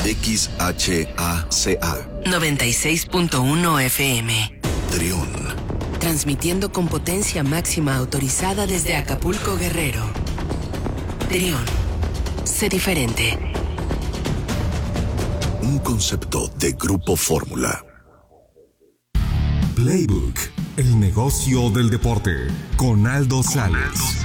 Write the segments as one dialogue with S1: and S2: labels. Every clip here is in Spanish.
S1: XHACA
S2: 96.1 FM.
S1: Trión.
S2: Transmitiendo con potencia máxima autorizada desde Acapulco, Guerrero. Trión. Sé diferente.
S1: Un concepto de Grupo Fórmula.
S3: Playbook, el negocio del deporte, con Aldo Sales.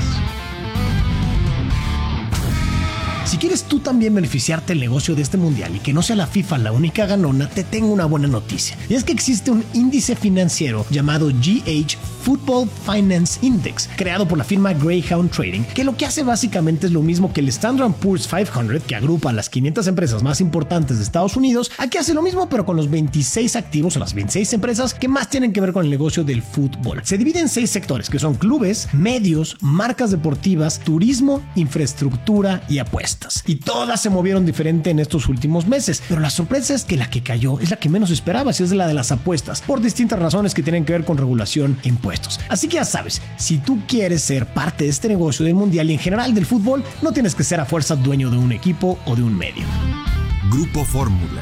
S4: Si quieres tú también beneficiarte del negocio de este mundial y que no sea la FIFA la única ganona, te tengo una buena noticia. Y es que existe un índice financiero llamado GH Football Finance Index, creado por la firma Greyhound Trading, que lo que hace básicamente es lo mismo que el Standard & Poor's 500, que agrupa a las 500 empresas más importantes de Estados Unidos. Aquí hace lo mismo, pero con los 26 activos o las 26 empresas que más tienen que ver con el negocio del fútbol. Se divide en 6 sectores, que son clubes, medios, marcas deportivas, turismo, infraestructura y apuestas. Y todas se movieron diferente en estos últimos meses, pero la sorpresa es que la que cayó es la que menos esperabas, es la de las apuestas, por distintas razones que tienen que ver con regulación e impuestos. Así que ya sabes, si tú quieres ser parte de este negocio del mundial y en general del fútbol, no tienes que ser a fuerza dueño de un equipo o de un medio.
S3: Grupo Fórmula.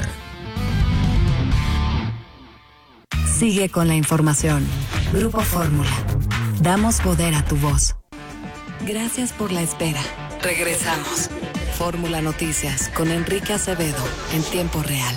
S5: Sigue con la información. Grupo Fórmula. Damos poder a tu voz. Gracias por la espera. Regresamos. Fórmula Noticias con Enrique Acevedo en tiempo real.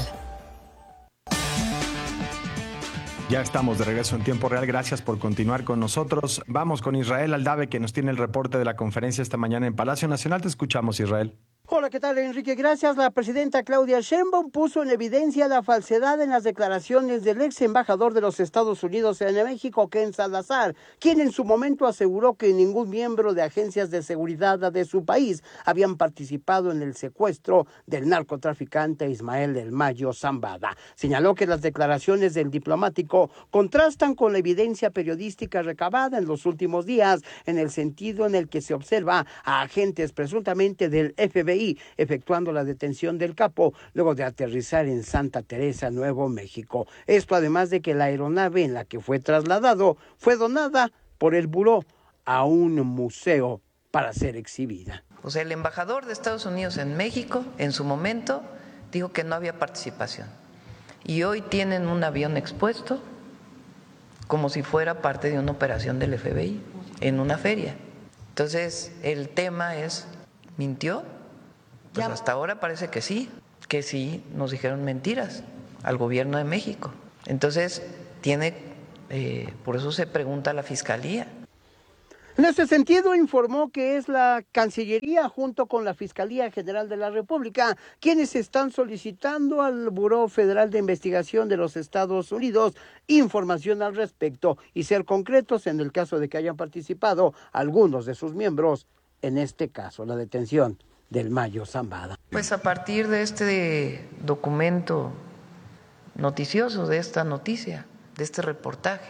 S6: Ya estamos de regreso en tiempo real. Gracias por continuar con nosotros. Vamos con Israel Aldave, que nos tiene el reporte de la conferencia esta mañana en Palacio Nacional. Te escuchamos, Israel.
S7: Hola, ¿qué tal, Enrique? Gracias. La presidenta Claudia Sheinbaum puso en evidencia la falsedad en las declaraciones del ex embajador de los Estados Unidos en México, Ken Salazar, quien en su momento aseguró que ningún miembro de agencias de seguridad de su país habían participado en el secuestro del narcotraficante Ismael del Mayo Zambada. Señaló que las declaraciones del diplomático contrastan con la evidencia periodística recabada en los últimos días, en el sentido en el que se observa a agentes presuntamente del FBI efectuando la detención del capo luego de aterrizar en Santa Teresa, Nuevo México. Esto además de que la aeronave en la que fue trasladado fue donada por el buró a un museo para ser exhibida.
S8: O sea, el embajador de Estados Unidos en México, en su momento, dijo que no había participación. Y hoy tienen un avión expuesto como si fuera parte de una operación del FBI en una feria. Entonces, el tema es, ¿mintió? Pues hasta ahora parece que sí nos dijeron mentiras al gobierno de México. Entonces, por eso se pregunta a la Fiscalía.
S7: En ese sentido, informó que es la Cancillería junto con la Fiscalía General de la República quienes están solicitando al Buró Federal de Investigación de los Estados Unidos información al respecto y ser concretos en el caso de que hayan participado algunos de sus miembros, en este caso, la detención del Mayo Zambada.
S8: Pues a partir de este documento noticioso, de esta noticia, de este reportaje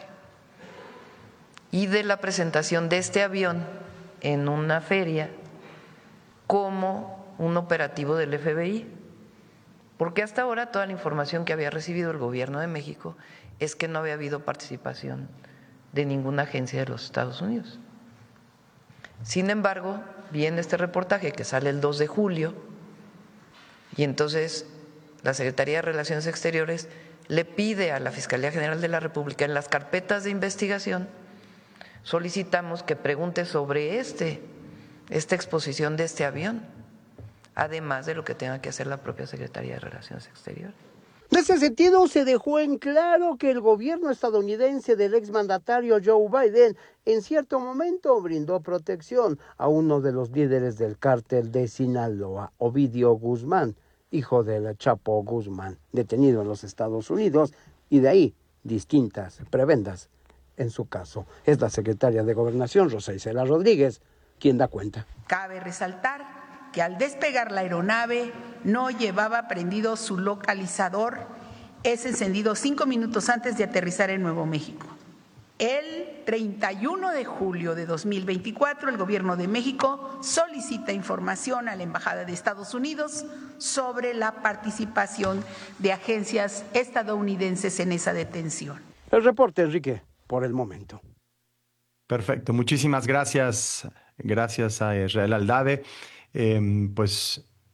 S8: y de la presentación de este avión en una feria como un operativo del FBI, porque hasta ahora toda la información que había recibido el gobierno de México es que no había habido participación de ninguna agencia de los Estados Unidos. Sin embargo, viene este reportaje que sale el 2 de julio y entonces la Secretaría de Relaciones Exteriores le pide a la Fiscalía General de la República en las carpetas de investigación, solicitamos que pregunte sobre esta exposición de este avión, además de lo que tenga que hacer la propia Secretaría de Relaciones Exteriores.
S7: En ese sentido, se dejó en claro que el gobierno estadounidense del exmandatario Joe Biden en cierto momento brindó protección a uno de los líderes del cártel de Sinaloa, Ovidio Guzmán, hijo del Chapo Guzmán, detenido en los Estados Unidos, y de ahí distintas prebendas en su caso. Es la secretaria de Gobernación, Rosa Isela Rodríguez, quien da cuenta.
S9: Cabe resaltar que al despegar la aeronave no llevaba prendido su localizador, es encendido 5 minutos antes de aterrizar en Nuevo México. El 31 de julio de 2024, el Gobierno de México solicita información a la Embajada de Estados Unidos sobre la participación de agencias estadounidenses en esa detención.
S7: El reporte, Enrique, por el momento.
S6: Perfecto, muchísimas gracias. Gracias a Israel Aldave. Pues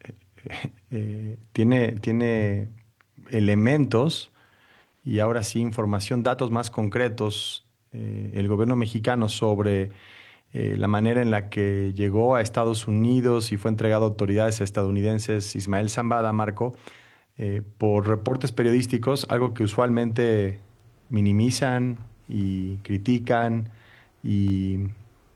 S6: tiene elementos y ahora sí información, datos más concretos, el gobierno mexicano sobre la manera en la que llegó a Estados Unidos y fue entregado a autoridades estadounidenses Ismael Zambada, Marco, por reportes periodísticos, algo que usualmente minimizan y critican y,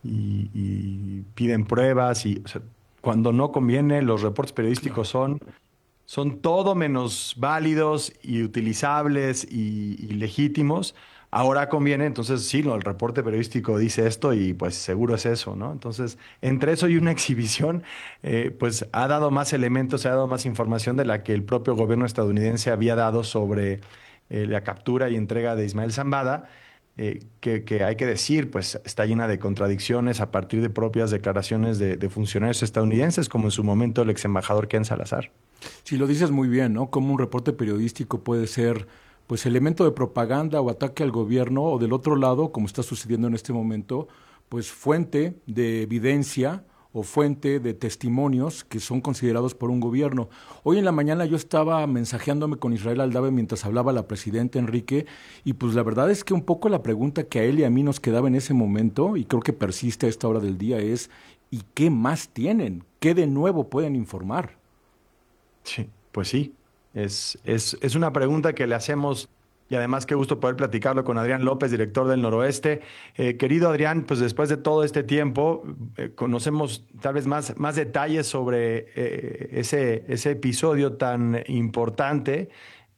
S6: y piden pruebas. O sea, cuando no conviene, los reportes periodísticos son todo menos válidos y utilizables y legítimos. Ahora conviene, entonces sí, no, el reporte periodístico dice esto y pues seguro es eso, ¿no? Entonces, entre eso y una exhibición, pues ha dado más elementos, ha dado más información de la que el propio gobierno estadounidense había dado sobre la captura y entrega de Ismael Zambada, que hay que decir, pues está llena de contradicciones a partir de propias declaraciones de funcionarios estadounidenses, como en su momento el ex embajador Ken Salazar.
S10: Sí, lo dices muy bien, ¿no? Como un reporte periodístico puede ser, pues, elemento de propaganda o ataque al gobierno, o del otro lado, como está sucediendo en este momento, pues fuente de evidencia o fuente de testimonios que son considerados por un gobierno. Hoy en la mañana yo estaba mensajeándome con Israel Aldave mientras hablaba la presidenta Enrique, y pues la verdad es que un poco la pregunta que a él y a mí nos quedaba en ese momento, y creo que persiste a esta hora del día, es ¿y qué más tienen? ¿Qué de nuevo pueden informar?
S6: Sí, pues sí, es una pregunta que le hacemos y además qué gusto poder platicarlo con Adrián López, director del Noroeste. Querido Adrián, pues después de todo este tiempo conocemos tal vez más detalles sobre ese episodio tan importante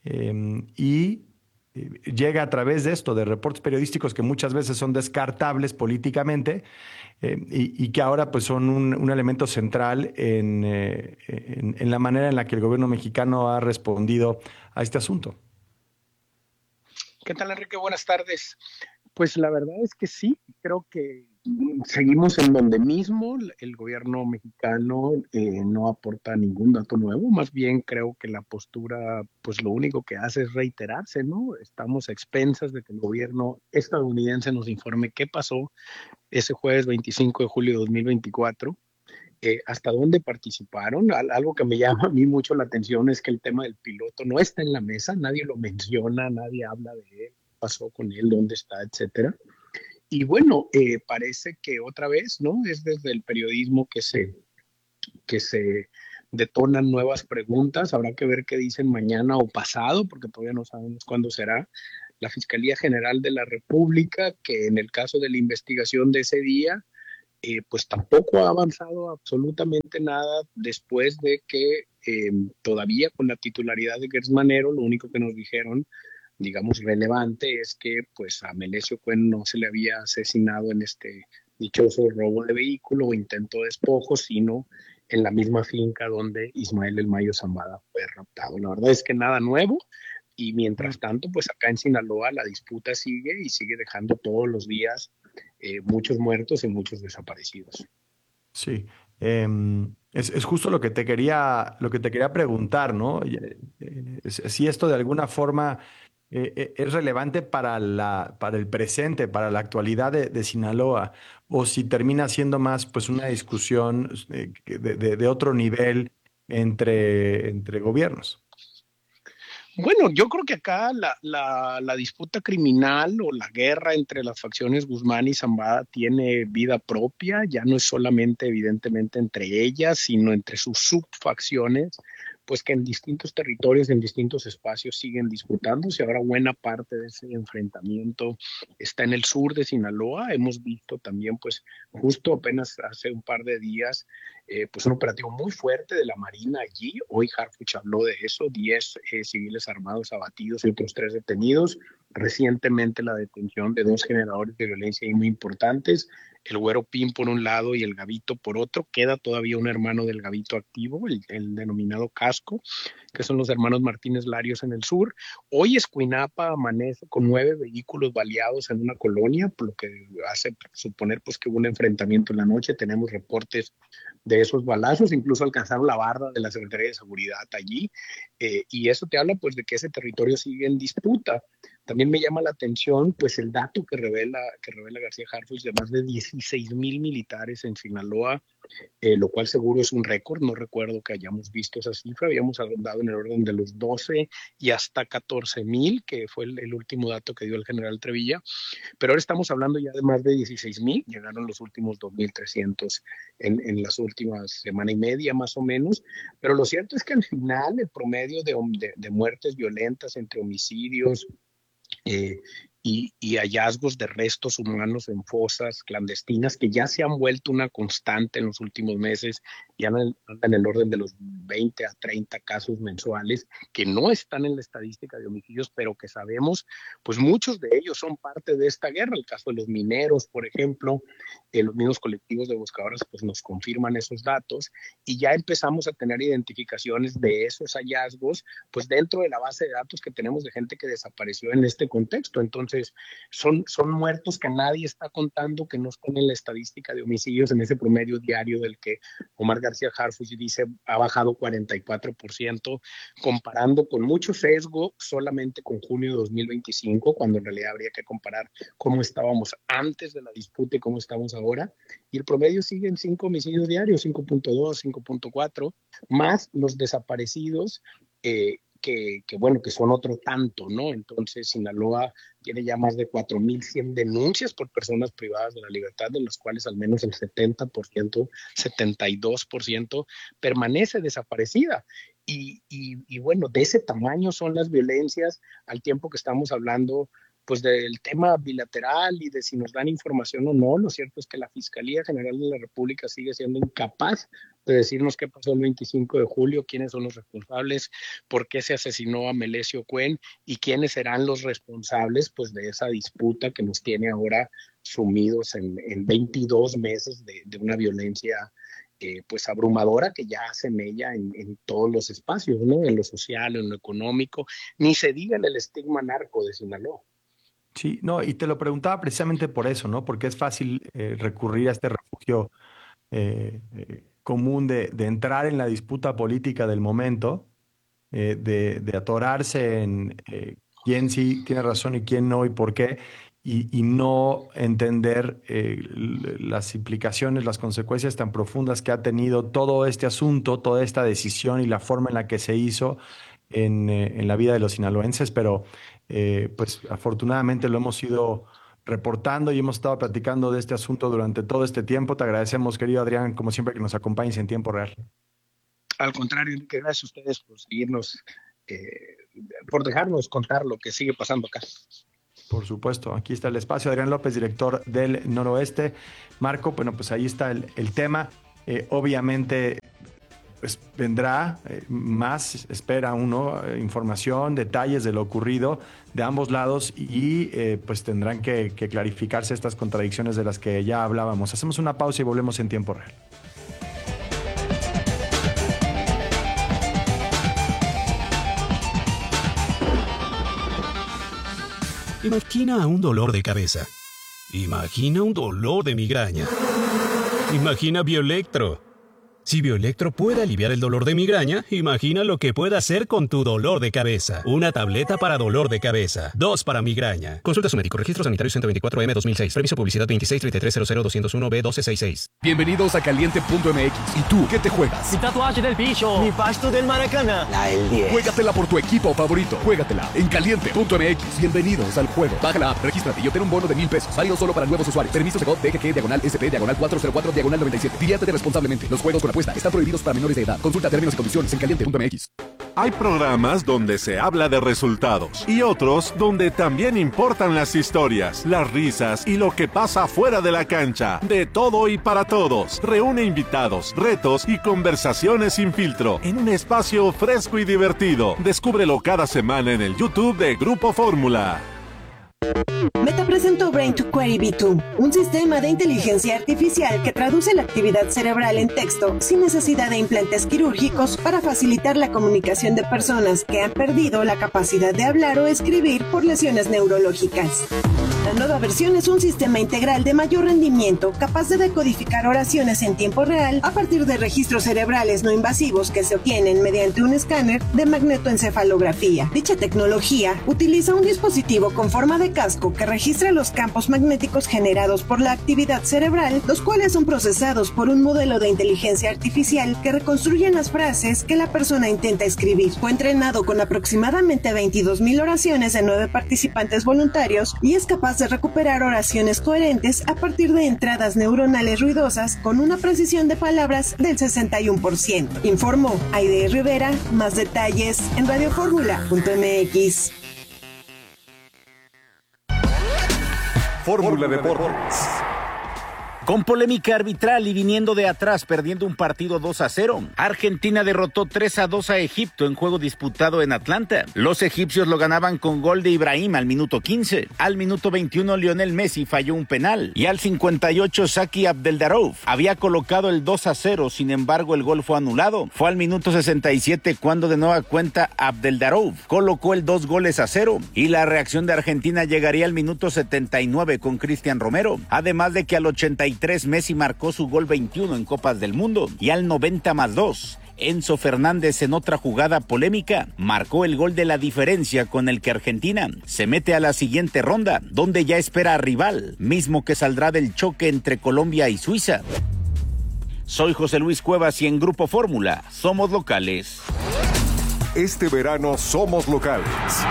S6: y llega a través de esto, de reportes periodísticos que muchas veces son descartables políticamente y que ahora pues son un elemento central en la manera en la que el gobierno mexicano ha respondido a este asunto.
S11: ¿Qué tal, Enrique? Buenas tardes. Pues la verdad es que sí, creo que seguimos en donde mismo. El gobierno mexicano no aporta ningún dato nuevo, más bien creo que la postura, pues lo único que hace es reiterarse, ¿no? Estamos a expensas de que el gobierno estadounidense nos informe qué pasó ese jueves 25 de julio de 2024. Hasta dónde participaron. Algo que me llama a mí mucho la atención es que el tema del piloto no está en la mesa, nadie lo menciona, nadie habla de él, qué pasó con él, dónde está, etcétera. Y bueno, parece que otra vez, ¿no? Es desde el periodismo que se detonan nuevas preguntas. Habrá que ver qué dicen mañana o pasado, porque todavía no sabemos cuándo será. La Fiscalía General de la República, que en el caso de la investigación de ese día, pues tampoco ha avanzado absolutamente nada después de que todavía con la titularidad de Gertz Manero, lo único que nos dijeron, digamos, relevante es que pues a Melesio Cuen no se le había asesinado en este dichoso robo de vehículo o intento de despojo, sino en la misma finca donde Ismael El Mayo Zambada fue raptado. La verdad es que nada nuevo. Y mientras tanto, pues acá en Sinaloa la disputa sigue y sigue dejando todos los días muchos muertos y muchos desaparecidos.
S6: Sí, es justo lo que te quería preguntar, ¿no? Si esto de alguna forma es relevante para el presente, para la actualidad de Sinaloa, o si termina siendo más pues una discusión de otro nivel entre gobiernos.
S11: Bueno, yo creo que acá la disputa criminal o la guerra entre las facciones Guzmán y Zambada tiene vida propia, ya no es solamente evidentemente entre ellas, sino entre sus subfacciones, pues que en distintos territorios, en distintos espacios siguen disputándose. Ahora buena parte de ese enfrentamiento está en el sur de Sinaloa. Hemos visto también, pues justo apenas hace un par de días, pues un operativo muy fuerte de la Marina allí. Hoy Harfuch habló de eso, 10 civiles armados abatidos y otros 3 detenidos. Recientemente la detención de 2 generadores de violencia muy importantes, el Güero Pín por un lado y el Gavito por otro. Queda todavía un hermano del Gavito activo, el denominado Casco, que son los hermanos Martínez Larios en el sur. Hoy Escuinapa amanece con 9 vehículos baleados en una colonia, por lo que hace suponer pues que hubo un enfrentamiento en la noche. Tenemos reportes de esos balazos, incluso alcanzaron la barda de la Secretaría de Seguridad allí, y eso te habla pues de que ese territorio sigue en disputa. También me llama la atención pues el dato que revela García Harfuch de más de 16,000 militares en Sinaloa, lo cual seguro es un récord. No recuerdo que hayamos visto esa cifra, habíamos andado en el orden de los 12 y hasta 14,000, que fue el último dato que dio el general Trevilla, pero ahora estamos hablando ya de más de 16,000, llegaron los últimos 2,300 en las últimas semana y media más o menos, pero lo cierto es que al final el promedio de muertes violentas entre homicidios y hallazgos de restos humanos en fosas clandestinas, que ya se han vuelto una constante en los últimos meses, ya andan en el orden de los 20 a 30 casos mensuales, que no están en la estadística de homicidios, pero que sabemos, pues muchos de ellos son parte de esta guerra. El caso de los mineros, por ejemplo, los mismos colectivos de buscadores pues nos confirman esos datos, y ya empezamos a tener identificaciones de esos hallazgos, pues dentro de la base de datos que tenemos de gente que desapareció en este contexto. Entonces, son muertos que nadie está contando, que no están en la estadística de homicidios, en ese promedio diario del que Omar García Harfuch dice ha bajado 44%, comparando con mucho sesgo solamente con junio de 2025, cuando en realidad habría que comparar cómo estábamos antes de la disputa y cómo estamos ahora, y el promedio sigue en 5 homicidios diarios, 5.2, 5.4, más los desaparecidos, que son otro tanto, ¿no? Entonces Sinaloa tiene ya más de 4,100 denuncias por personas privadas de la libertad, de las cuales al menos el 70%, 72% permanece desaparecida. Y bueno, de ese tamaño son las violencias, al tiempo que estamos hablando pues del tema bilateral y de si nos dan información o no. Lo cierto es que la Fiscalía General de la República sigue siendo incapaz de decirnos qué pasó el 25 de julio, quiénes son los responsables, por qué se asesinó a Melesio Cuen y quiénes serán los responsables pues de esa disputa que nos tiene ahora sumidos en 22 meses de una violencia pues abrumadora, que ya semella en todos los espacios, ¿no? En lo social, en lo económico, ni se diga en el estigma narco de Sinaloa.
S6: Sí, no, y te lo preguntaba precisamente por eso, ¿no? Porque es fácil recurrir a este refugio común de entrar en la disputa política del momento, de atorarse en quién sí tiene razón y quién no y por qué, y no entender las implicaciones, las consecuencias tan profundas que ha tenido todo este asunto, toda esta decisión y la forma en la que se hizo en la vida de los sinaloenses, pero pues afortunadamente lo hemos ido reportando y hemos estado platicando de este asunto durante todo este tiempo. Te agradecemos, querido Adrián, como siempre, que nos acompañes en tiempo real.
S11: Al contrario, Enrique, gracias a ustedes por seguirnos, por dejarnos contar lo que sigue pasando acá.
S6: Por supuesto, aquí está el espacio. Adrián López, director del Noroeste. Marco, bueno, pues ahí está el tema. Obviamente, pues vendrá más, espera uno, información, detalles de lo ocurrido de ambos lados y pues tendrán que clarificarse estas contradicciones de las que ya hablábamos. Hacemos una pausa y volvemos en tiempo real.
S12: Imagina un dolor de cabeza. Imagina un dolor de migraña. Imagina Bioelectro. Si Bioelectro puede aliviar el dolor de migraña, imagina lo que puede hacer con tu dolor de cabeza. Una tableta para dolor de cabeza. 2 para migraña. Consulta a su médico. Registro sanitario 124M 2006. Permiso publicidad 2633000201B1266.
S13: Bienvenidos a Caliente.mx. ¿Y tú qué te juegas?
S14: Mi tatuaje del bicho. Mi pasto del Maracaná.
S13: La del 10. Juégatela por tu equipo favorito. Juégatela en Caliente.mx. Bienvenidos al juego. Baja la app, regístrate y obtén un bono de $1,000. Válido solo para nuevos usuarios. Permiso de GOT DGG/SP/404/97. Diviértete responsablemente. Los juegos con están prohibidos para menores de edad. Consulta términos y condiciones en Caliente.mx.
S15: Hay programas donde se habla de resultados y otros donde también importan las historias, las risas y lo que pasa fuera de la cancha. De todo y para todos. Reúne invitados, retos y conversaciones sin filtro en un espacio fresco y divertido. Descúbrelo cada semana en el YouTube de Grupo Fórmula.
S16: Meta presentó Brain to Query V2, un sistema de inteligencia artificial que traduce la actividad cerebral en texto sin necesidad de implantes quirúrgicos para facilitar la comunicación de personas que han perdido la capacidad de hablar o escribir por lesiones neurológicas. La nueva versión es un sistema integral de mayor rendimiento capaz de decodificar oraciones en tiempo real a partir de registros cerebrales no invasivos que se obtienen mediante un escáner de magnetoencefalografía. Dicha tecnología utiliza un dispositivo con forma de casco que registra los campos magnéticos generados por la actividad cerebral, los cuales son procesados por un modelo de inteligencia artificial que reconstruyen las frases que la persona intenta escribir. Fue entrenado con aproximadamente 22,000 oraciones de 9 participantes voluntarios y es capaz de recuperar oraciones coherentes a partir de entradas neuronales ruidosas con una precisión de palabras del 61%. Informó Aide Rivera. Más detalles en radioformula.mx.
S17: Fórmula Deportes. Con polémica arbitral y viniendo de atrás, perdiendo un partido 2-0, Argentina derrotó 3-2 a Egipto en juego disputado en Atlanta. Los egipcios lo ganaban con gol de Ibrahim al minuto 15. Al minuto 21, Lionel Messi falló un penal. Y al 58, Saki Abdeldarouf había colocado el 2-0, sin embargo, el gol fue anulado. Fue al minuto 67 cuando de nueva cuenta Abdeldarouf colocó el 2-0. Y la reacción de Argentina llegaría al minuto 79 con Cristian Romero. Además de que al 83 Messi marcó su gol 21 en Copas del Mundo y al 90+2 Enzo Fernández en otra jugada polémica marcó el gol de la diferencia con el que Argentina se mete a la siguiente ronda, donde ya espera a rival, mismo que saldrá del choque entre Colombia y Suiza. Soy José Luis Cuevas y en Grupo Fórmula somos locales.
S3: Este verano somos locales.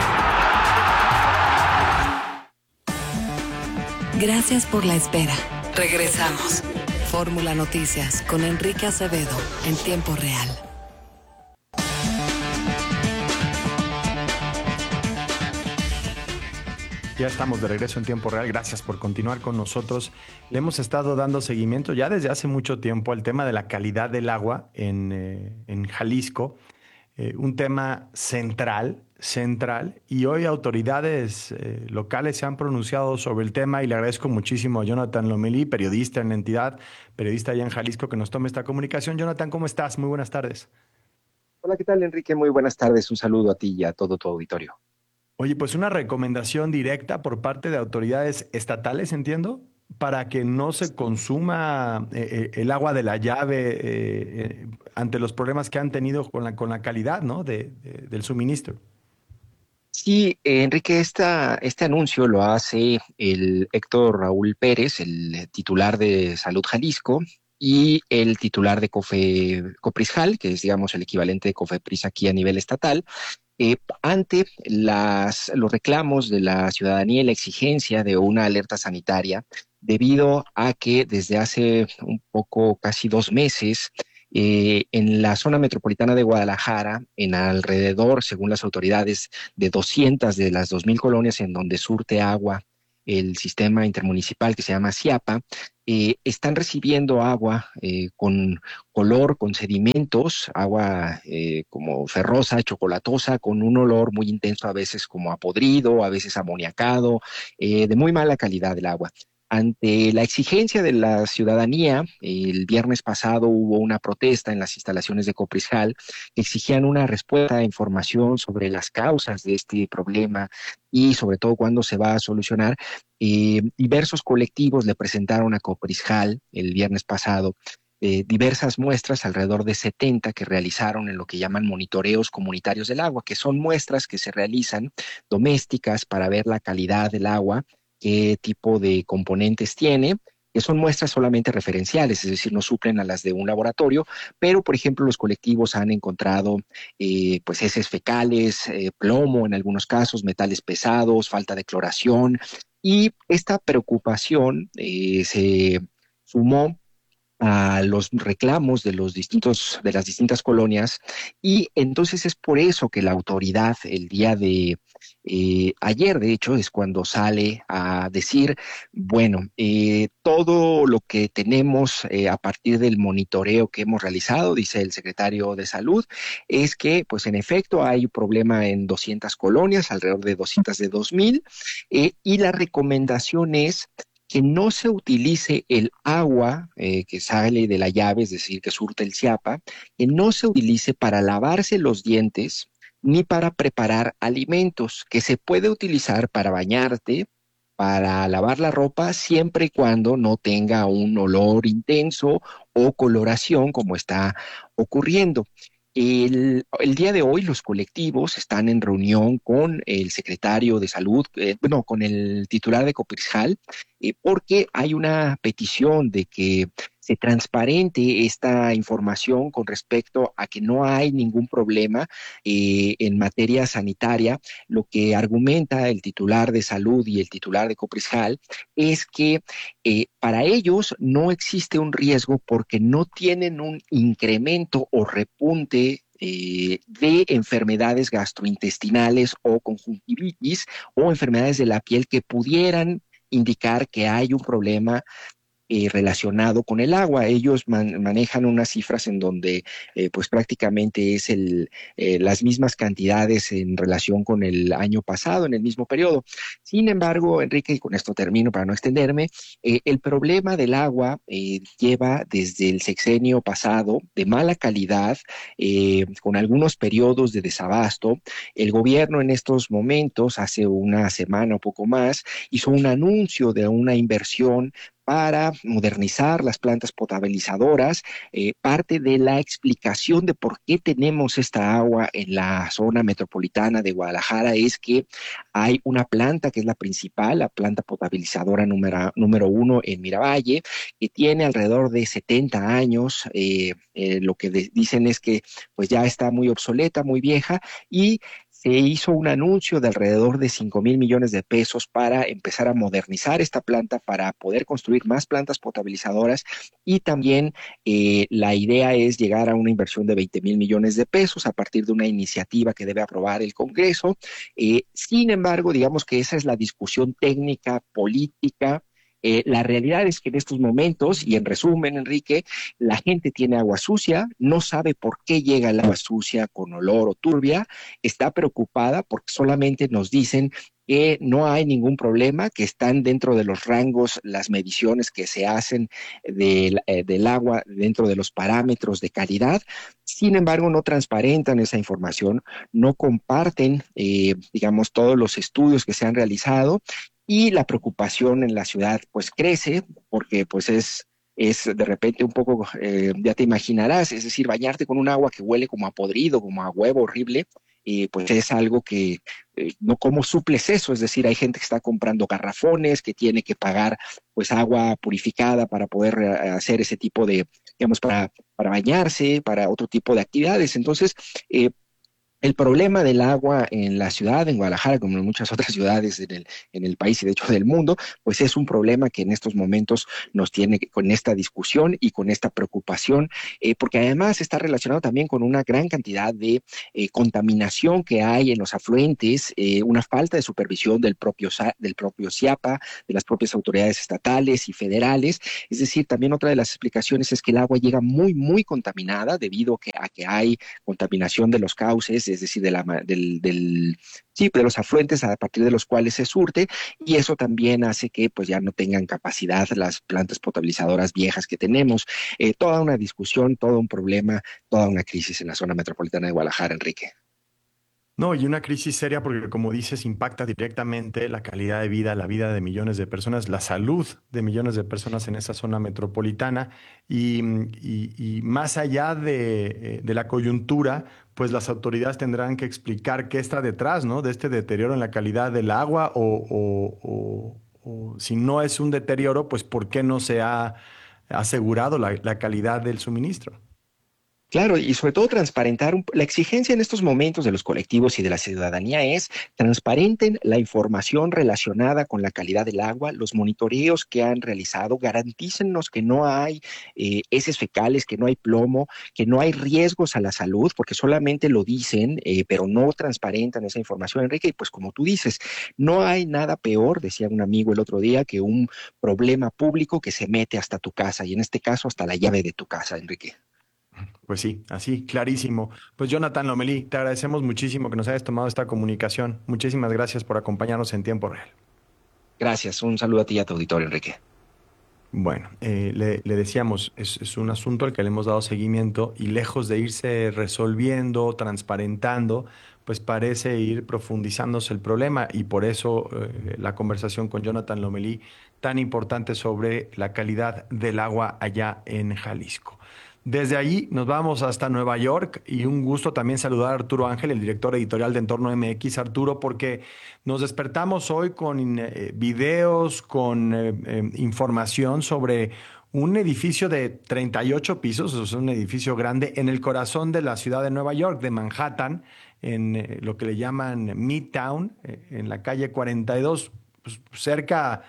S5: Gracias por la espera. Regresamos. Fórmula Noticias con Enrique Acevedo en tiempo real.
S6: Ya estamos de regreso en tiempo real. Gracias por continuar con nosotros. Le hemos estado dando seguimiento ya desde hace mucho tiempo al tema de la calidad del agua en Jalisco. Un tema central, y hoy autoridades locales se han pronunciado sobre el tema y le agradezco muchísimo a Jonathan Lomelí, periodista en la entidad, periodista allá en Jalisco, que nos tome esta comunicación. Jonathan, ¿cómo estás? Muy buenas tardes.
S18: Hola, ¿qué tal, Enrique? Muy buenas tardes. Un saludo a ti y a todo tu auditorio.
S6: Oye, pues una recomendación directa por parte de autoridades estatales, entiendo, para que no se consuma el agua de la llave ante los problemas que han tenido con la calidad, ¿no? del suministro.
S18: Sí, Enrique, este anuncio lo hace el Héctor Raúl Pérez, el titular de Salud Jalisco, y el titular de Coprisjal, que es, digamos, el equivalente de Cofepris aquí a nivel estatal, ante los reclamos de la ciudadanía y la exigencia de una alerta sanitaria, debido a que desde hace un poco, casi 2 meses, en la zona metropolitana de Guadalajara, en alrededor, según las autoridades, de 200 de las 2,000 colonias en donde surte agua el sistema intermunicipal que se llama CIAPA, están recibiendo agua con color, con sedimentos, agua como ferrosa, chocolatosa, con un olor muy intenso, a veces como a podrido, a veces amoniacado, de muy mala calidad el agua. Ante la exigencia de la ciudadanía, el viernes pasado hubo una protesta en las instalaciones de Coprisjal que exigían una respuesta a información sobre las causas de este problema y sobre todo cuándo se va a solucionar. Diversos colectivos le presentaron a Coprisjal el viernes pasado diversas muestras, alrededor de 70 que realizaron en lo que llaman monitoreos comunitarios del agua, que son muestras que se realizan domésticas para ver la calidad del agua, qué tipo de componentes tiene, que son muestras solamente referenciales, es decir, no suplen a las de un laboratorio, pero, por ejemplo, los colectivos han encontrado pues heces fecales, plomo en algunos casos, metales pesados, falta de cloración, y esta preocupación se sumó a los reclamos de las distintas colonias, y entonces es por eso que la autoridad el día de Ayer, de hecho, es cuando sale a decir, bueno, todo lo que tenemos a partir del monitoreo que hemos realizado, dice el secretario de Salud, es que, pues en efecto, hay un problema en 200 colonias, alrededor de 200 de 2,000, y la recomendación es que no se utilice el agua que sale de la llave, es decir, que surte el CIAPA, que no se utilice para lavarse los dientes ni para preparar alimentos, que se puede utilizar para bañarte, para lavar la ropa, siempre y cuando no tenga un olor intenso o coloración como está ocurriendo. El día de hoy los colectivos están en reunión con el secretario de Salud, con el titular de Coprisjal, porque hay una petición de que se transparente esta información con respecto a que no hay ningún problema en materia sanitaria. Lo que argumenta el titular de Salud y el titular de Coprisjal es que para ellos no existe un riesgo porque no tienen un incremento o repunte de enfermedades gastrointestinales o conjuntivitis o enfermedades de la piel que pudieran indicar que hay un problema relacionado con el agua. Ellos manejan unas cifras en donde pues prácticamente es las mismas cantidades en relación con el año pasado, en el mismo periodo. Sin embargo, Enrique, y con esto termino para no extenderme, el problema del agua lleva desde el sexenio pasado de mala calidad, con algunos periodos de desabasto. El gobierno en estos momentos, hace una semana o poco más, hizo un anuncio de una inversión para modernizar las plantas potabilizadoras. Parte de la explicación de por qué tenemos esta agua en la zona metropolitana de Guadalajara es que hay una planta que es la principal, la planta potabilizadora número 1 en Miravalle, que tiene alrededor de 70 años. Lo que dicen es que pues ya está muy obsoleta, muy vieja, y se hizo un anuncio de alrededor de 5,000 millones de pesos para empezar a modernizar esta planta, para poder construir más plantas potabilizadoras, y también la idea es llegar a una inversión de 20,000 millones de pesos a partir de una iniciativa que debe aprobar el Congreso. Sin embargo, digamos que esa es la discusión técnica, política. La realidad es que en estos momentos, y en resumen, Enrique, la gente tiene agua sucia, no sabe por qué llega el agua sucia con olor o turbia, está preocupada porque solamente nos dicen que no hay ningún problema, que están dentro de los rangos las mediciones que se hacen del agua dentro de los parámetros de calidad. Sin embargo, no transparentan esa información, no comparten, digamos, todos los estudios que se han realizado, y la preocupación en la ciudad pues crece, porque pues es de repente un poco, ya te imaginarás, es decir, bañarte con un agua que huele como a podrido, como a huevo horrible, pues es algo que no, ¿cómo suples eso? Es decir, hay gente que está comprando garrafones, que tiene que pagar pues agua purificada para poder hacer ese tipo de, digamos, para bañarse, para otro tipo de actividades. Entonces, el problema del agua en la ciudad, en Guadalajara, como en muchas otras ciudades en el país y de hecho del mundo, pues es un problema que en estos momentos nos tiene con esta discusión y con esta preocupación, porque además está relacionado también con una gran cantidad de contaminación que hay en los afluentes, una falta de supervisión del propio CIAPA, de las propias autoridades estatales y federales. Es decir, también otra de las explicaciones es que el agua llega muy, muy contaminada debido a que hay contaminación de los cauces, es decir, de los afluentes a partir de los cuales se surte, y eso también hace que pues ya no tengan capacidad las plantas potabilizadoras viejas que tenemos. Toda una discusión, todo un problema, toda una crisis en la zona metropolitana de Guadalajara, Enrique.
S6: No, y una crisis seria porque, como dices, impacta directamente la calidad de vida, la vida de millones de personas, la salud de millones de personas en esa zona metropolitana. Y más allá de la coyuntura, pues las autoridades tendrán que explicar qué está detrás, ¿no?, de este deterioro en la calidad del agua, o si no es un deterioro, pues por qué no se ha asegurado la calidad del suministro.
S18: Claro, y sobre todo transparentar, la exigencia en estos momentos de los colectivos y de la ciudadanía es transparenten la información relacionada con la calidad del agua, los monitoreos que han realizado, garantícennos que no hay heces fecales, que no hay plomo, que no hay riesgos a la salud, porque solamente lo dicen, pero no transparentan esa información, Enrique, y pues como tú dices, no hay nada peor, decía un amigo el otro día, que un problema público que se mete hasta tu casa, y en este caso hasta la llave de tu casa, Enrique.
S6: Pues sí, así, clarísimo. Pues Jonathan Lomelí, te agradecemos muchísimo que nos hayas tomado esta comunicación. Muchísimas gracias por acompañarnos en tiempo real.
S18: Gracias, un saludo a ti y a tu auditorio, Enrique.
S6: Bueno, le decíamos, es un asunto al que le hemos dado seguimiento y lejos de irse resolviendo, transparentando, pues parece ir profundizándose el problema y por eso la conversación con Jonathan Lomelí tan importante sobre la calidad del agua allá en Jalisco. Desde allí nos vamos hasta Nueva York y un gusto también saludar a Arturo Ángel, el director editorial de Entorno MX. Arturo, porque nos despertamos hoy con videos, con información sobre un edificio de 38 pisos, o sea, un edificio grande en el corazón de la ciudad de Nueva York, de Manhattan, en lo que le llaman Midtown, en la calle 42, pues, cerca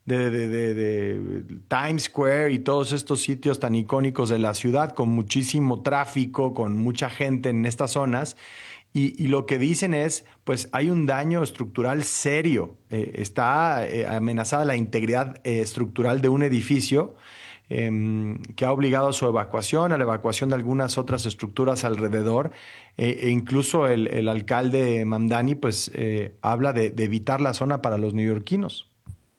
S6: de Times Square y todos estos sitios tan icónicos de la ciudad, con muchísimo tráfico, con mucha gente en estas zonas. Y lo que dicen es, pues hay un daño estructural serio. Está amenazada la integridad estructural de un edificio que ha obligado a su evacuación, a la evacuación de algunas otras estructuras alrededor. E incluso el alcalde Mamdani pues, habla de evitar la zona para los neoyorquinos.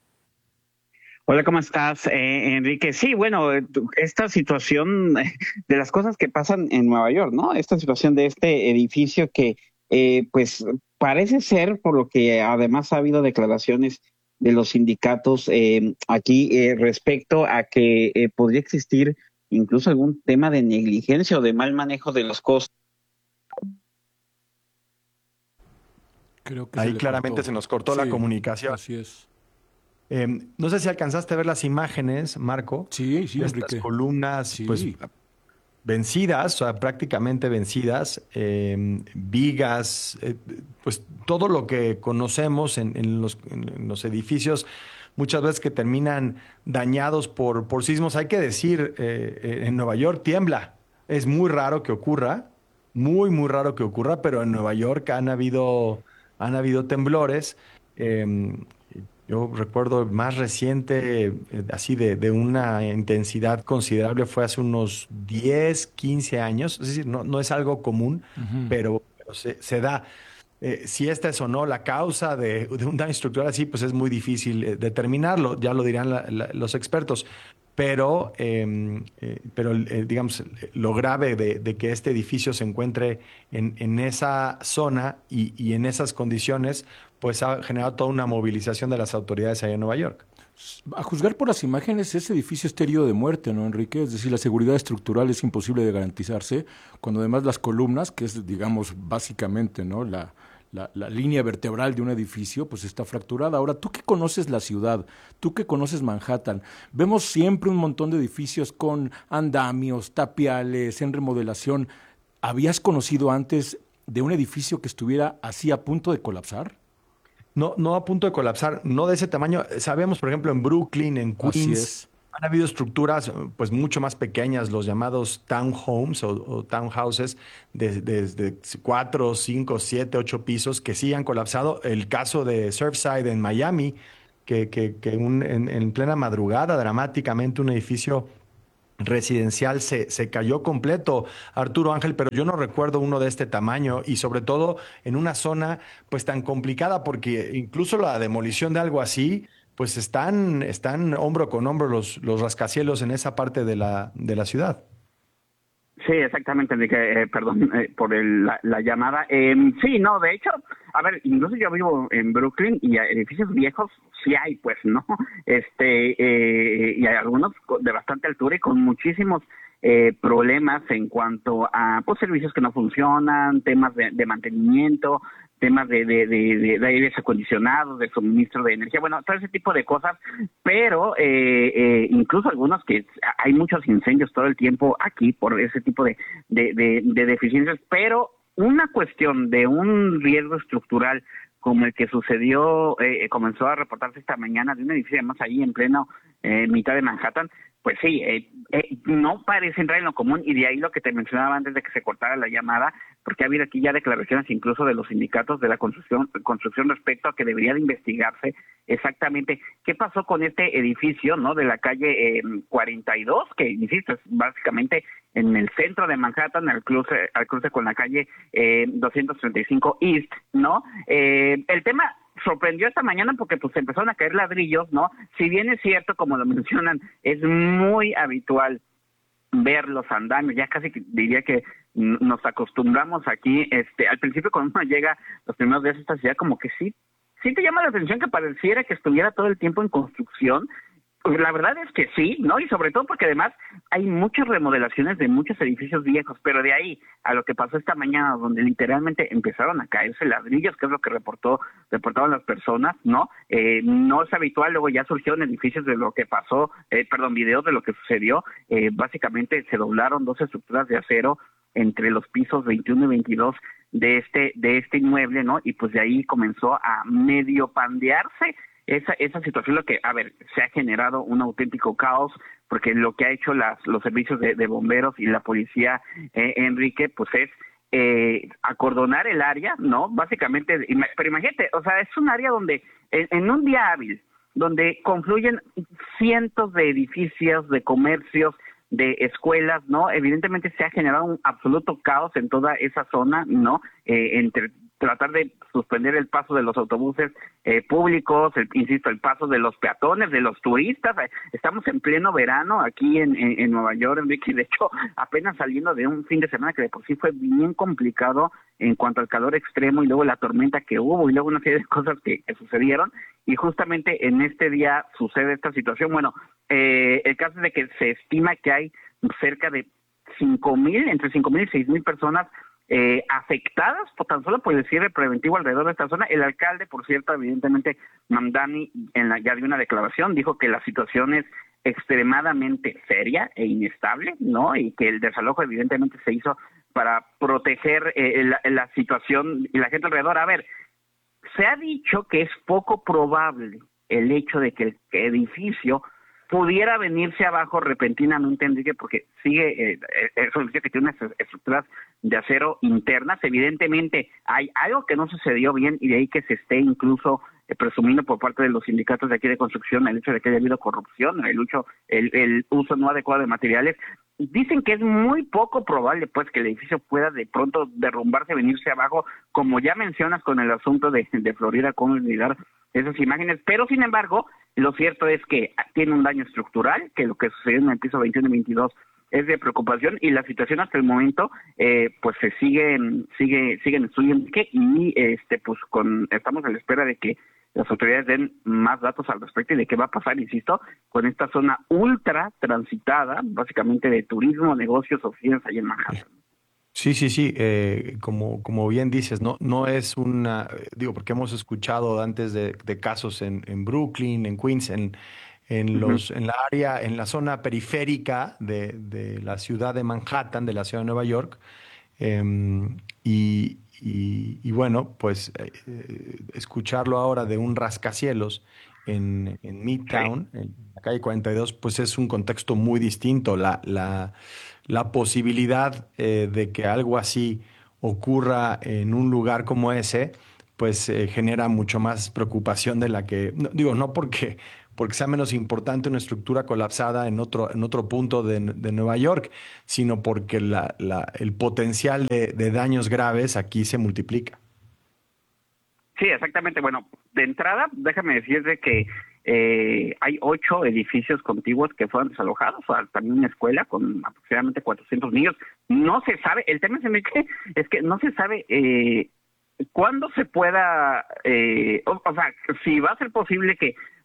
S19: Hola, ¿cómo estás, Enrique? Sí, bueno, esta situación de las cosas que pasan en Nueva York, ¿no? Esta situación de este edificio que, pues, parece ser, por lo que además ha habido declaraciones de los sindicatos aquí respecto a que podría existir incluso algún tema de negligencia o de mal manejo de los costos.
S10: Creo que
S6: ahí claramente se nos cortó la comunicación.
S10: Así es.
S6: No sé si alcanzaste a ver las imágenes, Marco.
S10: Sí,
S6: estas
S10: Enrique.
S6: Columnas,
S10: sí,
S6: pues vencidas, o sea, prácticamente vencidas, vigas, pues todo lo que conocemos en los edificios, muchas veces que terminan dañados por sismos. Hay que decir, en Nueva York tiembla. Es muy raro que ocurra, muy raro que ocurra, pero en Nueva York han habido temblores. Yo recuerdo el más reciente, así de una intensidad considerable, fue hace unos 10, 15 años. Es decir, no es algo común, pero se da. Si esta es o no la causa de un daño estructural así, pues es muy difícil determinarlo, ya lo dirán los expertos. Pero digamos, lo grave de que este edificio se encuentre en esa zona y en esas condiciones, pues ha generado toda una movilización de las autoridades allá en Nueva York.
S10: A juzgar por las imágenes, ese edificio está herido de muerte, ¿no, Enrique? Es decir, la seguridad estructural es imposible de garantizarse, cuando además las columnas, que es, digamos, básicamente, ¿no?, la línea vertebral de un edificio, pues está fracturada. Ahora, tú que conoces la ciudad, tú que conoces Manhattan, vemos siempre un montón de edificios con andamios, tapiales, en remodelación. ¿Habías conocido antes de un edificio que estuviera así a punto de colapsar?
S6: No a punto de colapsar, no de ese tamaño. Sabemos, por ejemplo, en Brooklyn, en Queens, han habido estructuras pues mucho más pequeñas, los llamados townhomes o townhouses, desde 4, 5, 7, 8 pisos, que sí han colapsado. El caso de Surfside en Miami, que en plena madrugada, dramáticamente, un edificio residencial se cayó completo, Arturo Ángel, pero yo no recuerdo uno de este tamaño y sobre todo en una zona pues tan complicada, porque incluso la demolición de algo así, pues están hombro con hombro los rascacielos en esa parte de la ciudad.
S19: Sí, exactamente, Enrique, perdón por la llamada. Sí, no, de hecho, a ver, incluso yo vivo en Brooklyn y edificios viejos sí hay, pues, ¿no? Y hay algunos de bastante altura y con muchísimos problemas en cuanto a pues servicios que no funcionan, temas de mantenimiento, temas de aires acondicionados, de suministro de energía, bueno, todo ese tipo de cosas, pero incluso algunos que hay muchos incendios todo el tiempo aquí por ese tipo de deficiencias, pero una cuestión de un riesgo estructural como el que sucedió, comenzó a reportarse esta mañana de un edificio más ahí en pleno mitad de Manhattan, pues sí, no parece entrar en lo común, y de ahí lo que te mencionaba antes de que se cortara la llamada, porque ha habido aquí ya declaraciones incluso de los sindicatos de la construcción respecto a que debería de investigarse exactamente qué pasó con este edificio, ¿no? De la calle 42, que insisto, es básicamente en el centro de Manhattan, al cruce con la calle 235 East, ¿no? El tema sorprendió esta mañana porque pues empezaron a caer ladrillos, ¿no? Si bien es cierto, como lo mencionan, es muy habitual ver los andamios, ya casi diría que nos acostumbramos aquí, al principio cuando uno llega los primeros días a esta ciudad, como que sí te llama la atención que pareciera que estuviera todo el tiempo en construcción. Pues la verdad es que sí, ¿no? Y sobre todo porque además hay muchas remodelaciones de muchos edificios viejos, pero de ahí a lo que pasó esta mañana, donde literalmente empezaron a caerse ladrillos, que es lo que reportaban las personas, ¿no? No es habitual, luego ya surgieron edificios de lo que pasó, videos de lo que sucedió. Básicamente se doblaron 2 estructuras de acero entre los pisos 21 y 22 de este inmueble, ¿no? Y pues de ahí comenzó a medio pandearse esa situación, lo que, se ha generado un auténtico caos, porque lo que ha hecho los servicios de bomberos y la policía, Enrique, pues es acordonar el área, ¿no? Básicamente, pero imagínate, o sea, es un área donde en un día hábil, donde confluyen cientos de edificios, de comercios, de escuelas, ¿no? Evidentemente se ha generado un absoluto caos en toda esa zona, ¿no? Entre tratar de suspender el paso de los autobuses públicos, el paso de los peatones, de los turistas. Estamos en pleno verano aquí en Nueva York, Enrique, y de hecho apenas saliendo de un fin de semana que de por sí fue bien complicado en cuanto al calor extremo, y luego la tormenta que hubo, y luego una serie de cosas que sucedieron, y justamente en este día sucede esta situación. Bueno, el caso es de que se estima que hay cerca de 5,000, entre 5,000 y 6,000 personas afectadas tan solo por el cierre preventivo alrededor de esta zona. El alcalde, por cierto, evidentemente, Mamdani, ya dio una declaración, dijo que la situación es extremadamente seria e inestable, ¿no? Y que el desalojo evidentemente se hizo para proteger la situación y la gente alrededor. Se ha dicho que es poco probable el hecho de que el edificio pudiera venirse abajo repentinamente, Enrique, porque sigue, eso dice que tiene unas estructuras de acero internas. Evidentemente hay algo que no sucedió bien, y de ahí que se esté incluso presumiendo por parte de los sindicatos de aquí de construcción el hecho de que haya habido corrupción, el uso no adecuado de materiales. Dicen que es muy poco probable, pues, que el edificio pueda de pronto derrumbarse, venirse abajo, como ya mencionas con el asunto de Florida, cómo olvidar esas imágenes, pero sin embargo, lo cierto es que tiene un daño estructural, que lo que sucedió en el piso 21 y 22 es de preocupación, y la situación hasta el momento pues se sigue en estudio, y pues estamos a la espera de que las autoridades den más datos al respecto y de qué va a pasar, insisto, con esta zona ultra transitada, básicamente de turismo, negocios, oficinas ahí en Manhattan.
S6: Sí, como bien dices, no es porque hemos escuchado antes de casos en Brooklyn, en Queens, en la área, en la zona periférica de la ciudad de Manhattan, de la ciudad de Nueva York, y bueno, pues escucharlo ahora de un rascacielos en Midtown, en la calle 42, pues es un contexto muy distinto. La posibilidad de que algo así ocurra en un lugar como ese, pues genera mucho más preocupación de la que, no porque sea menos importante una estructura colapsada en otro punto de Nueva York, sino porque el potencial de daños graves aquí se multiplica.
S19: Sí, exactamente. Bueno, de entrada, déjame decirte que hay 8 edificios contiguos que fueron desalojados, también una escuela con aproximadamente 400 niños. No se sabe, el tema es que no se sabe cuándo se pueda, si va a ser posible que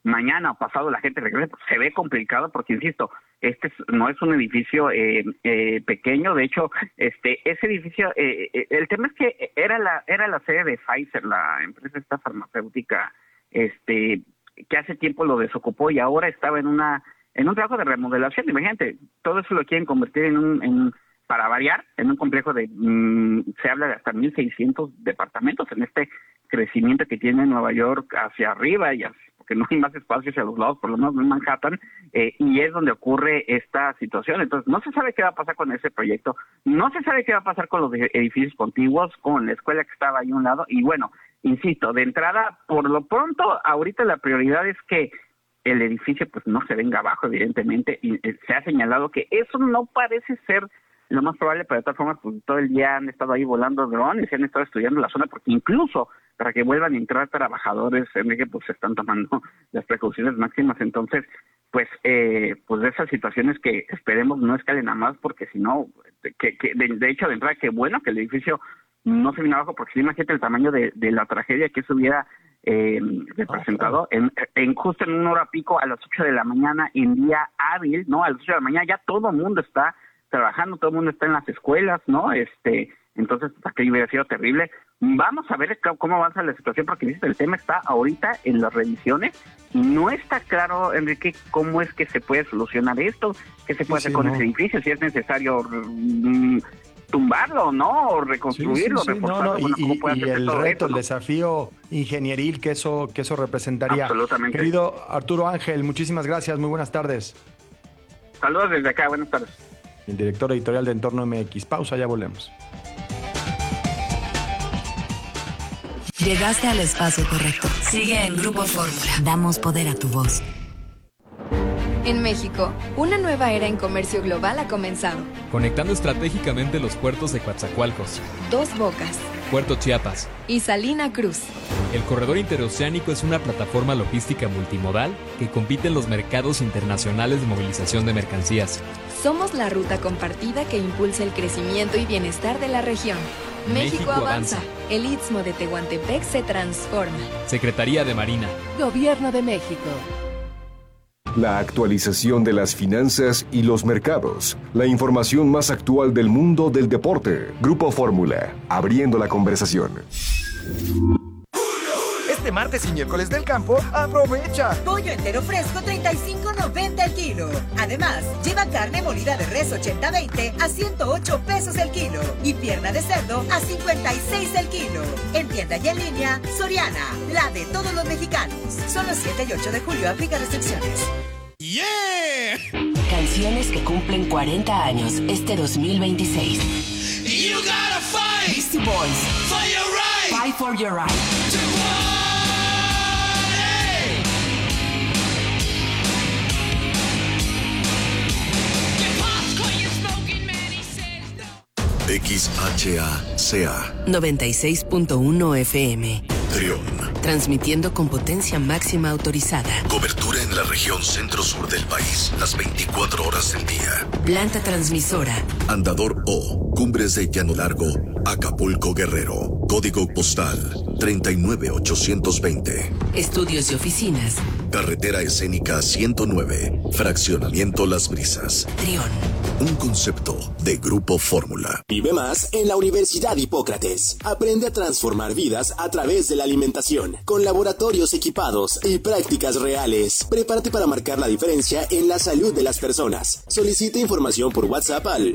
S19: mañana o pasado la gente regrese, pues se ve complicado porque, insisto, no es un edificio pequeño. De hecho, ese edificio, el tema es que era la sede de Pfizer, la empresa esta farmacéutica, que hace tiempo lo desocupó y ahora estaba en un trabajo de remodelación. Imagínate, todo eso lo quieren convertir para variar, en un complejo se habla de hasta 1,600 departamentos en este crecimiento que tiene Nueva York hacia arriba, porque no hay más espacio hacia los lados, por lo menos en Manhattan, y es donde ocurre esta situación. Entonces, no se sabe qué va a pasar con ese proyecto, no se sabe qué va a pasar con los edificios contiguos, con la escuela que estaba ahí a un lado, y bueno, insisto, de entrada, por lo pronto, ahorita la prioridad es que el edificio pues no se venga abajo, evidentemente, y se ha señalado que eso no parece ser lo más probable, pero de todas formas, pues todo el día han estado ahí volando drones y han estado estudiando la zona, porque incluso para que vuelvan a entrar trabajadores, Enrique, pues se están tomando las precauciones máximas. Entonces, pues de esas situaciones que esperemos no escalen a más, porque si no, de hecho, de entrada, qué bueno que el edificio no se vino abajo, porque si imagínate el tamaño de la tragedia que eso hubiera representado, justo en una hora pico, a las 8 de la mañana, en día hábil, ¿no? A las 8 de la mañana ya todo el mundo está trabajando, todo el mundo está en las escuelas, ¿no? Entonces, aquello hubiera sido terrible. Vamos a ver cómo avanza la situación, porque el tema está ahorita en las revisiones y no está claro, Enrique, cómo es que se puede solucionar esto, qué se puede hacer con ese edificio, si es necesario tumbarlo, ¿no? O reconstruirlo, reforzarlo.
S6: Y el reto, el desafío ingenieril que eso representaría.
S19: Absolutamente.
S6: Querido Arturo Ángel, muchísimas gracias, muy buenas tardes.
S19: Saludos desde acá, buenas tardes.
S6: El director editorial de Entorno MX. Pausa, ya volvemos.
S5: Llegaste al espacio correcto. Sigue en Grupo Fórmula. Damos poder a tu voz.
S20: En México, una nueva era en comercio global ha comenzado.
S21: Conectando estratégicamente los puertos de Coatzacoalcos,
S20: Dos Bocas,
S21: Puerto Chiapas
S20: y Salina Cruz.
S21: El corredor interoceánico es una plataforma logística multimodal que compite en los mercados internacionales de movilización de mercancías.
S20: Somos la ruta compartida que impulsa el crecimiento y bienestar de la región. México avanza. El Istmo de Tehuantepec se transforma.
S21: Secretaría de Marina.
S20: Gobierno de México.
S22: La actualización de las finanzas y los mercados. La información más actual del mundo del deporte. Grupo Fórmula, abriendo la conversación.
S23: Este martes y miércoles del campo, aprovecha.
S24: Pollo entero fresco, $35.90 el kilo. Además, lleva carne molida de res 80-20 a $108 el kilo. Y pierna de cerdo a $56 el kilo. En tienda y en línea, Soriana, la de todos los mexicanos. Solo 7 y 8 de julio, aplica restricciones.
S2: ¡Yeah! Canciones que cumplen 40 años este 2026.
S25: You gotta fight.
S2: Beastie Boys.
S25: For your right.
S2: Fight for your right.
S1: XHACA
S2: 96.1 FM.
S1: Trión.
S2: Transmitiendo con potencia máxima autorizada.
S1: Cobertura en la región centro-sur del país, las 24 horas del día.
S2: Planta transmisora.
S1: Andador O, Cumbres de Llano Largo, Acapulco, Guerrero. Código postal 39820.
S2: Estudios y oficinas.
S1: Carretera escénica 109, Fraccionamiento Las Brisas.
S2: Trión.
S1: Un concepto de Grupo Fórmula.
S26: Vive más en la Universidad Hipócrates. Aprende a transformar vidas a través de la alimentación, con laboratorios equipados y prácticas reales. Prepárate para marcar la diferencia en la salud de las personas. Solicita información por WhatsApp al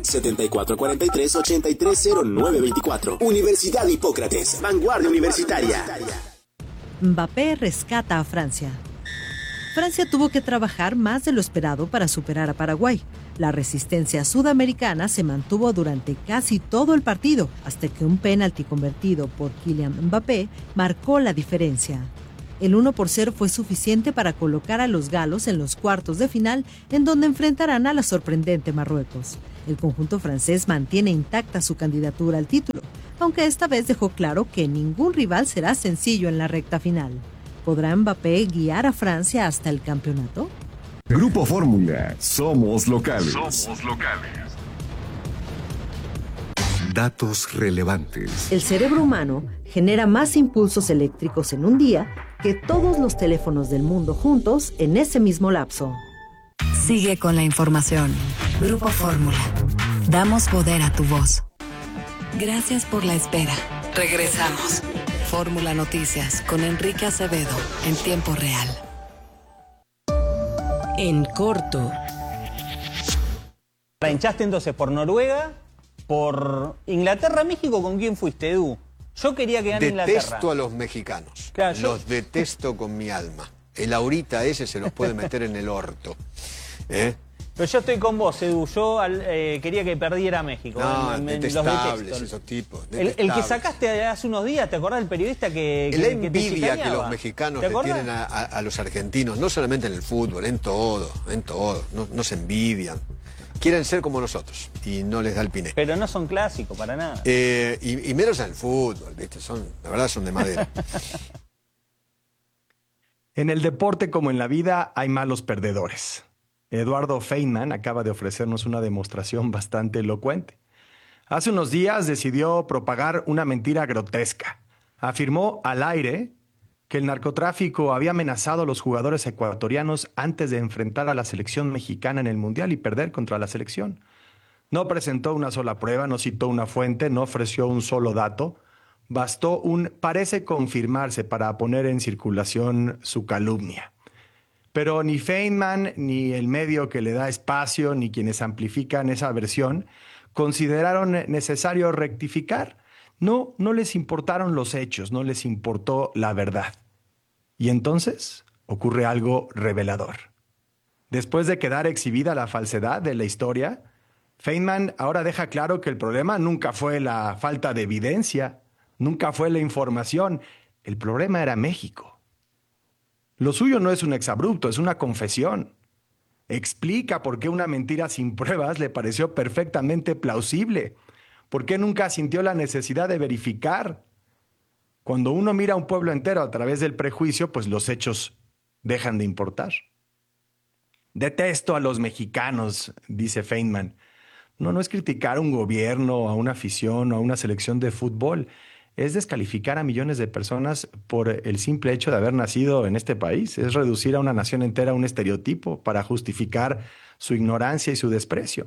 S26: 7443-830924. Universidad Hipócrates, vanguardia universitaria.
S27: Mbappé rescata a Francia. Francia tuvo que trabajar más de lo esperado para superar a Paraguay. La resistencia sudamericana se mantuvo durante casi todo el partido, hasta que un penalti convertido por Kylian Mbappé marcó la diferencia. El 1-0 fue suficiente para colocar a los galos en los cuartos de final, en donde enfrentarán a la sorprendente Marruecos. El conjunto francés mantiene intacta su candidatura al título, aunque esta vez dejó claro que ningún rival será sencillo en la recta final. ¿Podrá Mbappé guiar a Francia hasta el campeonato?
S22: Grupo Fórmula, somos locales.
S3: Datos relevantes.
S27: El cerebro humano genera más impulsos eléctricos en un día que todos los teléfonos del mundo juntos en ese mismo lapso.
S5: Sigue con la información. Grupo Fórmula. Damos poder a tu voz. Gracias por la espera. Regresamos. Fórmula Noticias con Enrique Acevedo en tiempo real.
S2: En corto.
S4: ¿La hinchaste entonces por Noruega, por Inglaterra, México? ¿Con quién fuiste, Edu? Yo quería que gane Inglaterra.
S7: Detesto a los mexicanos.
S4: Claro,
S7: los detesto con mi alma. El Aurita ese se los puede meter en el orto.
S4: Pero yo estoy con vos, Edu. Yo quería que perdiera México.
S7: No, detestables
S4: los
S7: esos tipos.
S4: El que sacaste hace unos días, ¿te acordás del periodista que
S7: la
S4: te
S7: envidia que
S4: chicaneaba?
S7: los mexicanos le tienen a los argentinos, no solamente en el fútbol, en todo. No se envidian. Quieren ser como nosotros y no les da el piné.
S4: Pero no son clásicos para nada.
S7: Y menos en el fútbol, ¿viste? La verdad son de madera.
S6: En el deporte como en la vida hay malos perdedores. Eduardo Feynman acaba de ofrecernos una demostración bastante elocuente. Hace unos días decidió propagar una mentira grotesca. Afirmó al aire que el narcotráfico había amenazado a los jugadores ecuatorianos antes de enfrentar a la selección mexicana en el Mundial y perder contra la selección. No presentó una sola prueba, no citó una fuente, no ofreció un solo dato. Bastó un parece confirmarse para poner en circulación su calumnia. Pero ni Feynman, ni el medio que le da espacio, ni quienes amplifican esa versión, consideraron necesario rectificar. No les importaron los hechos, no les importó la verdad. Y entonces ocurre algo revelador. Después de quedar exhibida la falsedad de la historia, Feynman ahora deja claro que el problema nunca fue la falta de evidencia, nunca fue la información. El problema era México. Lo suyo no es un exabrupto, es una confesión. Explica por qué una mentira sin pruebas le pareció perfectamente plausible. ¿Por qué nunca sintió la necesidad de verificar? Cuando uno mira a un pueblo entero a través del prejuicio, pues los hechos dejan de importar. Detesto a los mexicanos, dice Feynman. No es criticar a un gobierno, a una afición o a una selección de fútbol. Es descalificar a millones de personas por el simple hecho de haber nacido en este país. Es reducir a una nación entera a un estereotipo para justificar su ignorancia y su desprecio.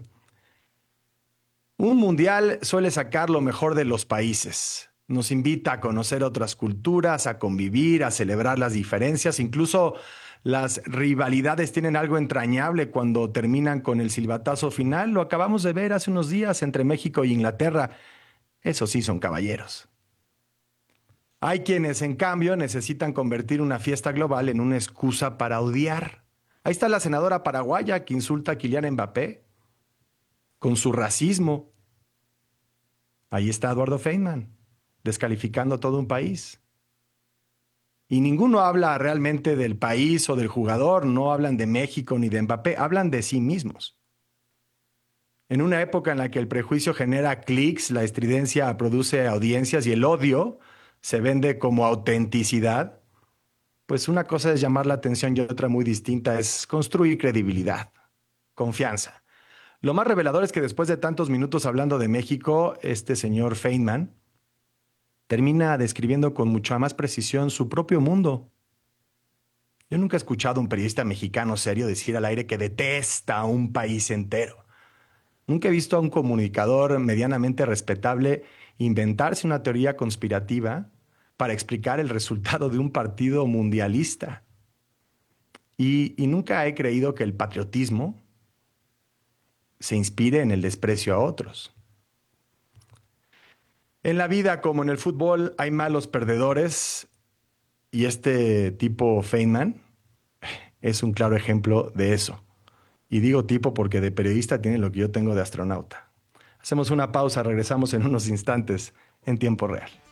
S6: Un mundial suele sacar lo mejor de los países. Nos invita a conocer otras culturas, a convivir, a celebrar las diferencias. Incluso las rivalidades tienen algo entrañable cuando terminan con el silbatazo final. Lo acabamos de ver hace unos días entre México e Inglaterra. Esos sí son caballeros. Hay quienes, en cambio, necesitan convertir una fiesta global en una excusa para odiar. Ahí está la senadora paraguaya que insulta a Kylian Mbappé con su racismo. Ahí está Eduardo Feynman, descalificando a todo un país. Y ninguno habla realmente del país o del jugador, no hablan de México ni de Mbappé, hablan de sí mismos. En una época en la que el prejuicio genera clics, la estridencia produce audiencias y el odio se vende como autenticidad, pues una cosa es llamar la atención y otra muy distinta es construir credibilidad, confianza. Lo más revelador es que después de tantos minutos hablando de México, este señor Feynman termina describiendo con mucha más precisión su propio mundo. Yo nunca he escuchado a un periodista mexicano serio decir al aire que detesta a un país entero. Nunca he visto a un comunicador medianamente respetable inventarse una teoría conspirativa para explicar el resultado de un partido mundialista. Y nunca he creído que el patriotismo se inspire en el desprecio a otros. En la vida, como en el fútbol, hay malos perdedores y este tipo Feynman es un claro ejemplo de eso. Y digo tipo porque de periodista tiene lo que yo tengo de astronauta. Hacemos una pausa, regresamos en unos instantes en tiempo real.